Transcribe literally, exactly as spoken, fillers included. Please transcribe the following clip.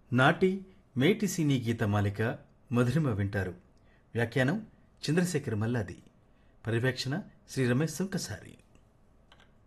నాటి మేటి సినీ గీతమాలిక మధురిమ వింటారు. వ్యాఖ్యానం చంద్రశేఖర్ మల్లాది. పర్యవేక్షణ శ్రీ రమేష్ సుంకసారి.